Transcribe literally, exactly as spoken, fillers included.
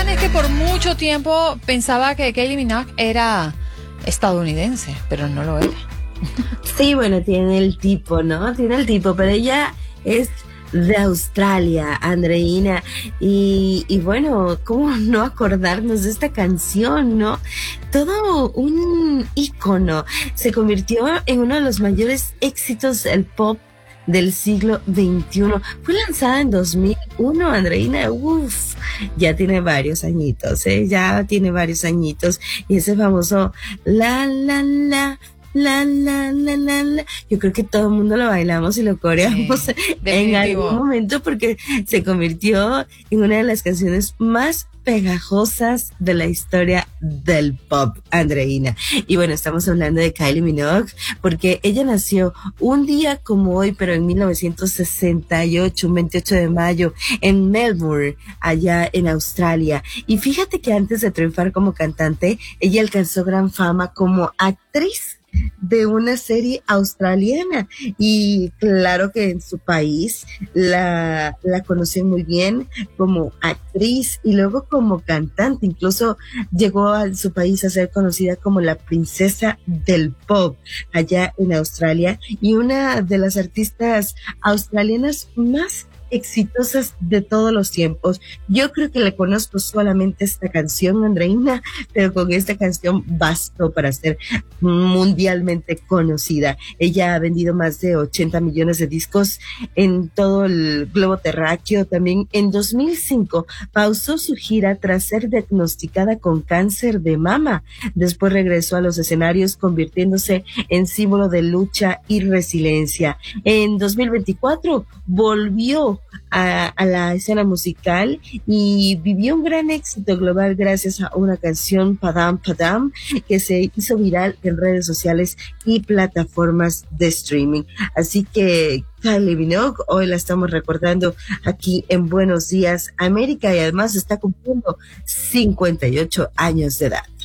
saben es que por mucho tiempo pensaba que Kylie Minogue era estadounidense, pero no lo era. Sí, bueno, tiene el tipo, ¿no? Tiene el tipo, pero ella es de Australia, Andreina, y, y bueno, ¿cómo no acordarnos de esta canción, no? Todo un ícono, se convirtió en uno de los mayores éxitos del pop del siglo veintiuno. Fue lanzada en dos mil uno, Andreina. Uff, ya tiene varios añitos, ¿eh? Ya tiene varios añitos. Y ese famoso la, la, la, la, la, la, la, la. Yo creo que todo el mundo lo bailamos y lo coreamos sí, en algún momento porque se convirtió en una de las canciones más pegajosas de la historia del pop, Andreina. Y bueno, estamos hablando de Kylie Minogue porque ella nació un día como hoy, pero en mil novecientos sesenta y ocho, un veintiocho de mayo, en Melbourne, allá en Australia. Y fíjate que antes de triunfar como cantante, ella alcanzó gran fama como actriz de una serie australiana, y claro que en su país la, la conocen muy bien como actriz y luego como cantante. Incluso llegó a su país a ser conocida como la princesa del pop allá en Australia, y una de las artistas australianas más exitosas de todos los tiempos. Yo creo que le conozco solamente esta canción, Andreina, pero con esta canción bastó para ser mundialmente conocida. Ella ha vendido más de ochenta millones de discos en todo el globo terráqueo. También en dos mil cinco pausó su gira tras ser diagnosticada con cáncer de mama. Después regresó a los escenarios convirtiéndose en símbolo de lucha y resiliencia. En dos mil veinticuatro volvió A, a la escena musical y vivió un gran éxito global gracias a una canción, Padam Padam, que se hizo viral en redes sociales y plataformas de streaming. Así que Kylie Minogue hoy la estamos recordando aquí en Buenos Días América, y además está cumpliendo cincuenta y ocho años de edad.